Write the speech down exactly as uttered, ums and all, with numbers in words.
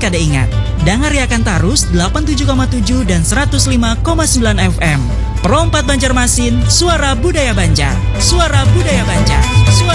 kada ingat. Dangariakan tarus delapan puluh tujuh koma tujuh dan seratus lima koma sembilan F M. Pro empat Banjarmasin, suara budaya Banjar. Suara budaya Banjar.